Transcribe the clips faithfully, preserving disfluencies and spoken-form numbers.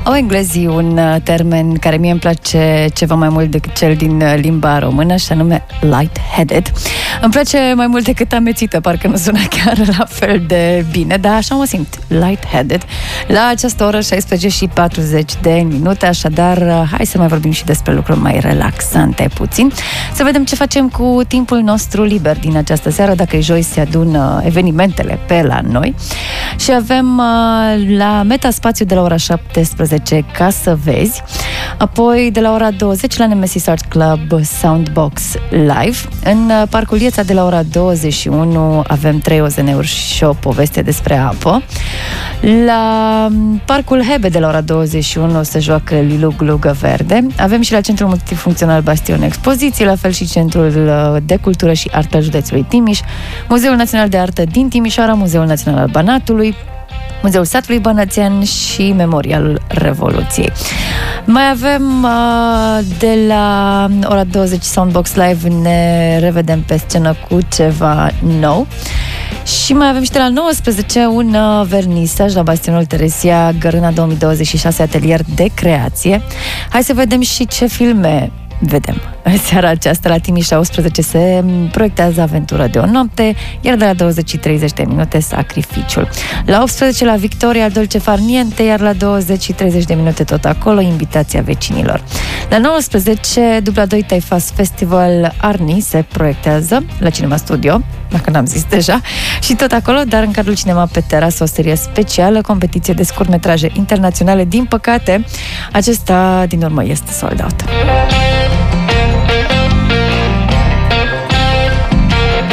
Au englezii un termen care mie îmi place ceva mai mult decât cel din limba română, și anume light-headed. Îmi place mai mult decât amețită, parcă nu sună chiar la fel de bine, dar așa mă simt, light-headed. La această oră, șaisprezece și patruzeci de minute, așadar, hai să mai vorbim și despre lucruri mai relaxante puțin. Să vedem ce facem cu timpul nostru liber din această seară, dacă e joi se adună evenimentele pe la noi. Și avem la Metaspațiu de la ora șaptesprezece Ca să vezi, apoi de la ora douăzeci la Nemesis Art Club Soundbox Live. În Parcul Ieța de la ora douăzeci și unu avem trei O Z N-uri și o poveste despre apă. La Parcul Hebe de la ora douăzeci și unu se joacă Lilu Glugă Verde. Avem și la Centrul Multifuncțional Bastion expoziții, la fel și Centrul de Cultură și Artă al Județului Timiș, Muzeul Național de Artă din Timișoara, Muzeul Național al Banatului, Muzeul Satului Bănățean și Memorialul Revoluției. Mai avem uh, de la ora douăzeci Soundbox Live, ne revedem pe scenă cu ceva nou. Și mai avem și de la nouăsprezece un uh, vernisaj la Bastionul Teresia, Gărâna două mii douăzeci și șase, atelier de creație. Hai să vedem și ce filme vedem. În seara aceasta la Timiș la unsprezece se proiectează Aventură de o noapte, iar de la douăzeci și treizeci de minute Sacrificiul. La optsprezece la Victoria Dolce Far Niente, iar la douăzeci și treizeci de minute tot acolo Invitația vecinilor. La nouăsprezece dubla doi Taifas Festival Arni se proiectează la Cinema Studio, dacă n-am zis deja, și tot acolo, dar în cadrul Cinema pe Terasă, o serie specială, competiție de scurtmetraje internaționale. Din păcate, acesta din urmă este sold out.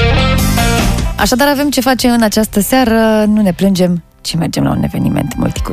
Așadar avem ce face în această seară, nu ne plângem, ci mergem la un eveniment multicult.